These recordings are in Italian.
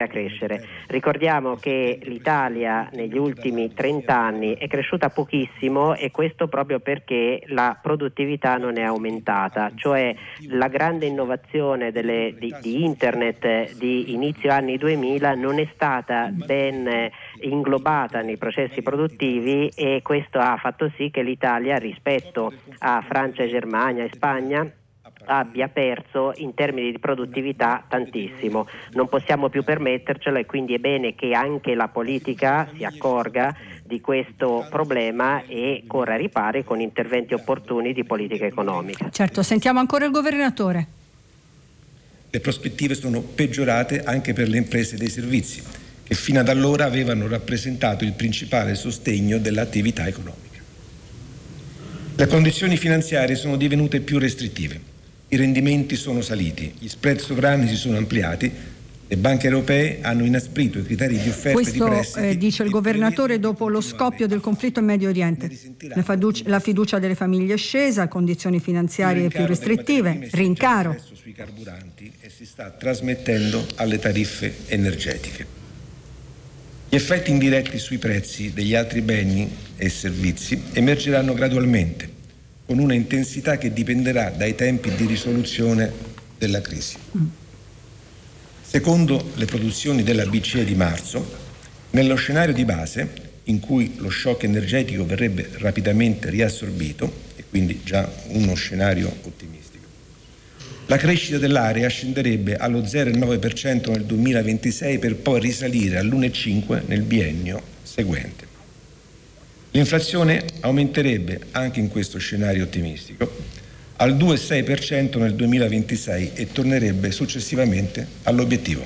crescere. Ricordiamo che l'Italia negli ultimi 30 anni è cresciuta pochissimo, e questo proprio perché la produttività non è aumentata, cioè la grande innovazione di internet di inizio anni 2000 non è stata ben inglobata nei processi produttivi, e questo ha fatto sì che l'Italia rispetto a Francia e Germania e Spagna abbia perso in termini di produttività tantissimo. Non possiamo più permettercelo, e quindi è bene che anche la politica si accorga di questo problema e corra ai ripari con interventi opportuni di politica economica. Certo, sentiamo ancora il governatore. Le prospettive sono peggiorate anche per le imprese dei servizi, che fino ad allora avevano rappresentato il principale sostegno dell'attività economica. Le condizioni finanziarie sono divenute più restrittive. I rendimenti sono saliti, gli spread sovrani si sono ampliati, le banche europee hanno inasprito i criteri di offerta Questo, di prestiti. dice il governatore dopo lo scoppio del conflitto in Medio Oriente. La fiducia delle famiglie è scesa, condizioni finanziarie più restrittive, rincaro sui carburanti, e si sta trasmettendo alle tariffe energetiche. Gli effetti indiretti sui prezzi degli altri beni e servizi emergeranno gradualmente, con una intensità che dipenderà dai tempi di risoluzione della crisi. Secondo le produzioni della BCE di marzo, nello scenario di base, in cui lo shock energetico verrebbe rapidamente riassorbito, e quindi già uno scenario ottimistico, la crescita dell'area scenderebbe allo 0,9% nel 2026 per poi risalire all'1,5% nel biennio seguente. L'inflazione aumenterebbe anche in questo scenario ottimistico al 2,6% nel 2026 e tornerebbe successivamente all'obiettivo.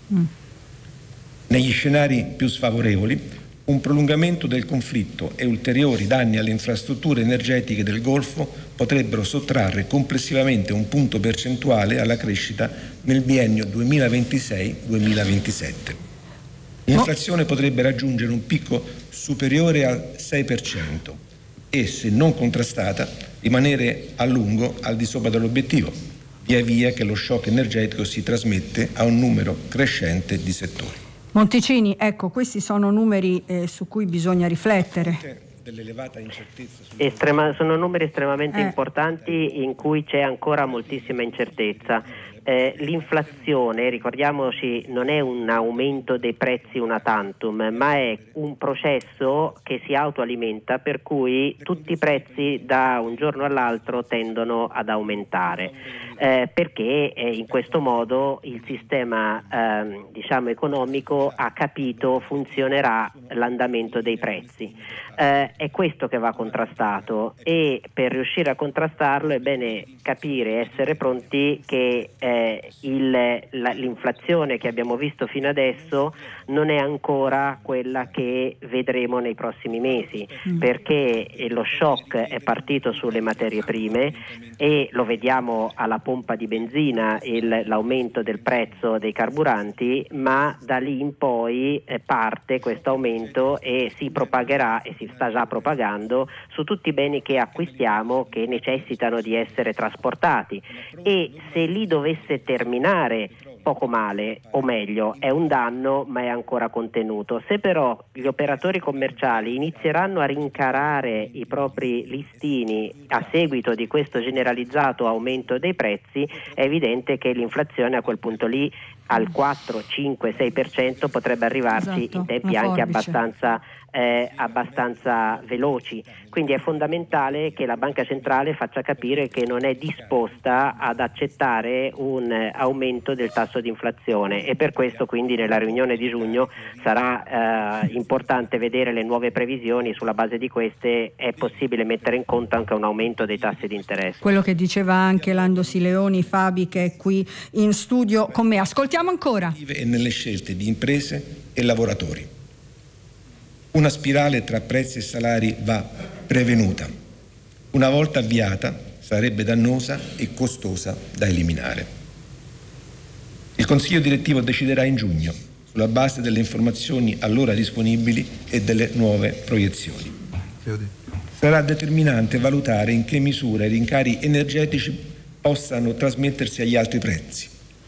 Negli scenari più sfavorevoli, un prolungamento del conflitto e ulteriori danni alle infrastrutture energetiche del Golfo potrebbero sottrarre complessivamente un punto percentuale alla crescita nel biennio 2026-2027. L'inflazione potrebbe raggiungere un picco superiore al 6% e, se non contrastata, rimanere a lungo al di sopra dell'obiettivo, via via che lo shock energetico si trasmette a un numero crescente di settori. Monticini, ecco, questi sono numeri su cui bisogna riflettere. Dell'elevata incertezza sono numeri estremamente importanti in cui c'è ancora moltissima incertezza. L'inflazione, ricordiamoci, non è un aumento dei prezzi una tantum, ma è un processo che si autoalimenta, per cui tutti i prezzi da un giorno all'altro tendono ad aumentare, perché in questo modo il sistema economico ha capito funzionerà l'andamento dei prezzi. È questo che va contrastato, e per riuscire a contrastarlo è bene capire, essere pronti che l'inflazione che abbiamo visto fino adesso non è ancora quella che vedremo nei prossimi mesi, perché lo shock è partito sulle materie prime e lo vediamo alla pompa di benzina, l'aumento del prezzo dei carburanti, ma da lì in poi parte questo aumento e si propagherà, e si sta già propagando, su tutti i beni che acquistiamo, che necessitano di essere trasportati, e se lì dovesse terminare poco male, o meglio, è un danno ma è ancora contenuto. Se però gli operatori commerciali inizieranno a rincarare i propri listini a seguito di questo generalizzato aumento dei prezzi, è evidente che l'inflazione a quel punto lì al 4, 5, 6% potrebbe arrivarci in tempi anche abbastanza veloci. Quindi è fondamentale che la Banca Centrale faccia capire che non è disposta ad accettare un aumento del tasso di inflazione, e per questo quindi nella riunione di giugno sarà importante vedere le nuove previsioni. Sulla base di queste è possibile mettere in conto anche un aumento dei tassi di interesse. Quello che diceva anche Lando Sileoni, Fabi, che è qui in studio con me. Ascoltiamo ancora. E nelle scelte di imprese e lavoratori. Una spirale tra prezzi e salari va prevenuta. Una volta avviata sarebbe dannosa e costosa da eliminare. Il Consiglio direttivo deciderà in giugno, sulla base delle informazioni allora disponibili e delle nuove proiezioni. Sarà determinante valutare in che misura i rincari energetici possano trasmettersi agli altri prezzi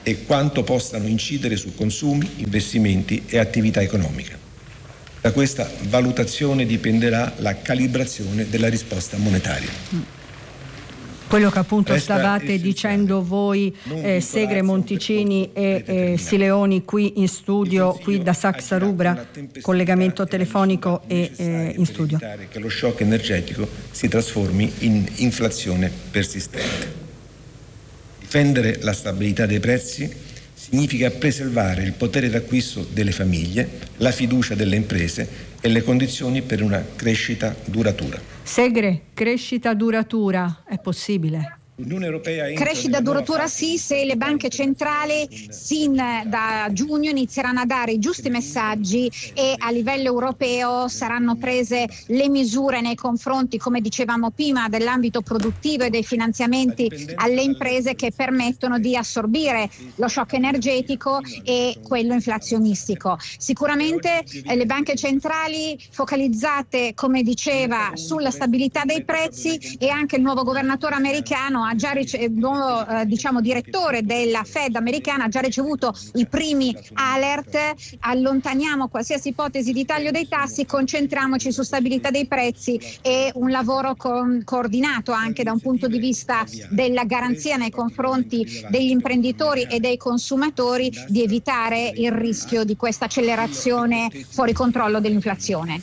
e quanto possano incidere su consumi, investimenti e attività economica. Da questa valutazione dipenderà la calibrazione della risposta monetaria. Quello che appunto stavate dicendo voi, Segre, Monticini e Sileoni, qui in studio, qui da Saxa Rubra, collegamento telefonico e in studio. Che lo shock energetico si trasformi in inflazione persistente. Difendere la stabilità dei prezzi significa preservare il potere d'acquisto delle famiglie, la fiducia delle imprese e le condizioni per una crescita duratura. Segre, crescita duratura è possibile? Crescita duratura sì, se le banche centrali sin da giugno inizieranno a dare i giusti messaggi e a livello europeo saranno prese le misure nei confronti, come dicevamo prima, dell'ambito produttivo e dei finanziamenti alle imprese che permettono di assorbire lo shock energetico e quello inflazionistico. Sicuramente le banche centrali focalizzate, come diceva, sulla stabilità dei prezzi, e anche il nuovo governatore americano ha già direttore della Fed americana ha già ricevuto i primi alert. Allontaniamo qualsiasi ipotesi di taglio dei tassi, concentriamoci su stabilità dei prezzi e un lavoro coordinato anche da un punto di vista della garanzia nei confronti degli imprenditori e dei consumatori di evitare il rischio di questa accelerazione fuori controllo dell'inflazione.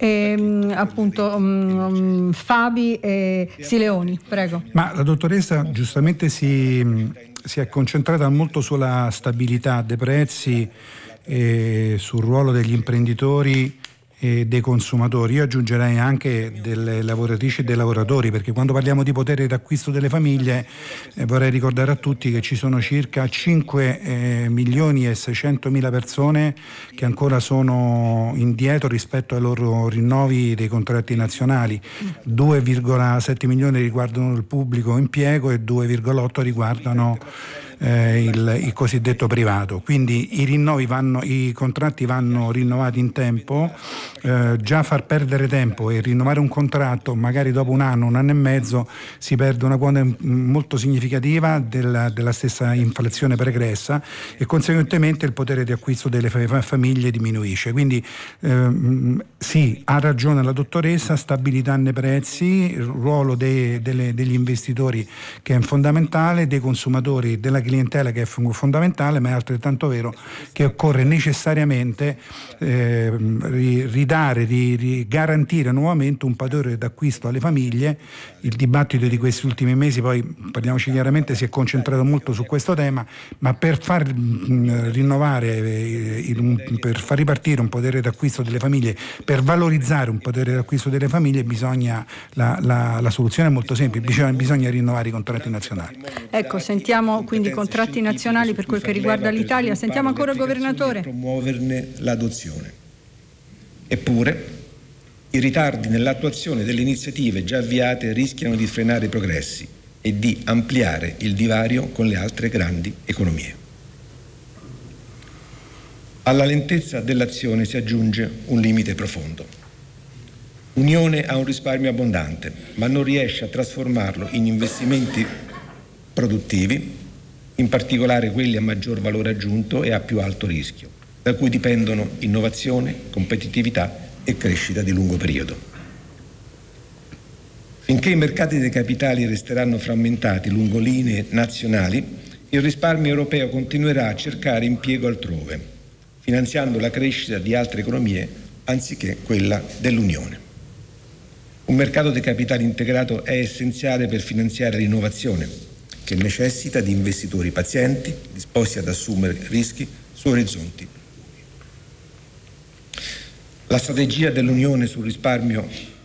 Fabi e Sileoni, prego. Ma la dottoressa giustamente si è concentrata molto sulla stabilità dei prezzi e sul ruolo degli imprenditori e dei consumatori. Io aggiungerei anche delle lavoratrici e dei lavoratori, perché quando parliamo di potere d'acquisto delle famiglie vorrei ricordare a tutti che ci sono circa 5 milioni e 600 mila persone che ancora sono indietro rispetto ai loro rinnovi dei contratti nazionali. 2,7 milioni riguardano il pubblico impiego e 2,8 riguardano il cosiddetto privato. Quindi i contratti vanno rinnovati in tempo. Già far perdere tempo e rinnovare un contratto magari dopo un anno e mezzo si perde una quota molto significativa della stessa inflazione pregressa e conseguentemente il potere di acquisto delle famiglie diminuisce. Quindi sì, ha ragione la dottoressa, stabilità nei prezzi, il ruolo degli investitori che è fondamentale, dei consumatori, della clientela che è fondamentale, ma è altrettanto vero che occorre necessariamente garantire nuovamente un potere d'acquisto alle famiglie. Il dibattito di questi ultimi mesi, poi parliamoci chiaramente, si è concentrato molto su questo tema, ma per far ripartire un potere d'acquisto delle famiglie, per valorizzare un potere d'acquisto delle famiglie, bisogna la soluzione è molto semplice, bisogna rinnovare i contratti nazionali. Ecco, sentiamo quindi i contratti nazionali per quel che riguarda l'Italia. Sentiamo ancora il governatore. Promuoverne l'adozione. Eppure, i ritardi nell'attuazione delle iniziative già avviate rischiano di frenare i progressi e di ampliare il divario con le altre grandi economie. Alla lentezza dell'azione si aggiunge un limite profondo. L'Unione ha un risparmio abbondante, ma non riesce a trasformarlo in investimenti produttivi, in particolare quelli a maggior valore aggiunto e a più alto rischio, da cui dipendono innovazione, competitività e crescita di lungo periodo. Finché i mercati dei capitali resteranno frammentati lungo linee nazionali, il risparmio europeo continuerà a cercare impiego altrove, finanziando la crescita di altre economie anziché quella dell'Unione. Un mercato dei capitali integrato è essenziale per finanziare l'innovazione, che necessita di investitori pazienti, disposti ad assumere rischi su orizzonti. La strategia dell'Unione sul risparmio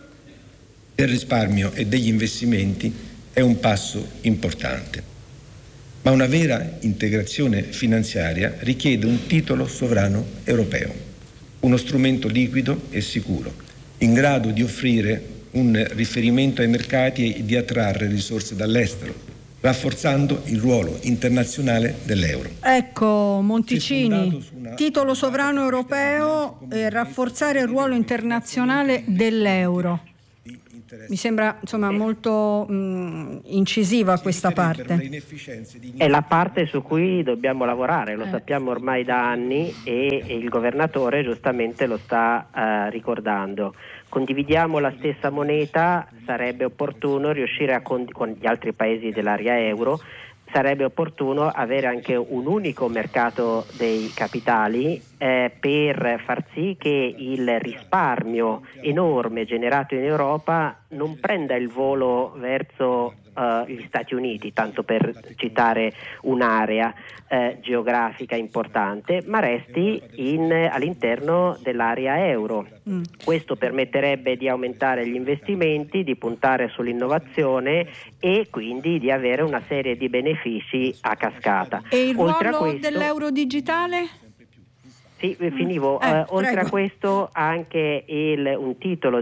e degli investimenti è un passo importante, ma una vera integrazione finanziaria richiede un titolo sovrano europeo, uno strumento liquido e sicuro, in grado di offrire un riferimento ai mercati e di attrarre risorse dall'estero, rafforzando il ruolo internazionale dell'euro. Ecco, Monticini, titolo sovrano europeo e rafforzare il ruolo internazionale dell'euro. Mi sembra molto incisiva questa parte. È la parte su cui dobbiamo lavorare, lo sappiamo ormai da anni e il governatore giustamente lo sta ricordando. Condividiamo la stessa moneta, sarebbe opportuno riuscire con gli altri paesi dell'area euro, sarebbe opportuno avere anche un unico mercato dei capitali per far sì che il risparmio enorme generato in Europa non prenda il volo verso gli Stati Uniti, tanto per citare un'area geografica importante, ma resti all'interno dell'area euro. Questo permetterebbe di aumentare gli investimenti, di puntare sull'innovazione e quindi di avere una serie di benefici a cascata. E il ruolo dell'euro digitale? Sì, finivo. Oltre a questo anche un titolo